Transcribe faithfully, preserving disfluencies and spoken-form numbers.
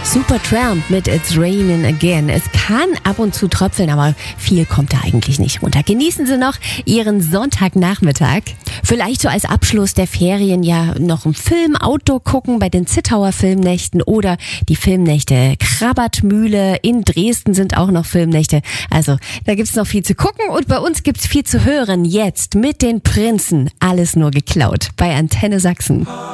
Supertramp mit It's Raining Again. Es kann ab und zu tröpfeln, aber viel kommt da eigentlich nicht runter. Genießen Sie noch Ihren Sonntagnachmittag. Vielleicht so als Abschluss der Ferien ja noch einen Film Outdoor gucken bei den Zittauer Filmnächten oder die Filmnächte Krabbertmühle. In Dresden sind auch noch Filmnächte. Also da gibt's noch viel zu gucken und bei uns gibt's viel zu hören. Jetzt mit den Prinzen. Alles nur geklaut bei Antenne Sachsen.